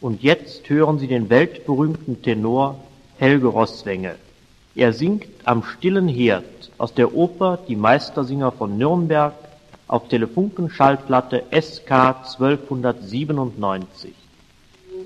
Und jetzt hören Sie den weltberühmten Tenor Helge Roßwenge. Er singt Am stillen Herd aus der Oper Die Meistersinger von Nürnberg auf Telefunken-Schallplatte SK 1297.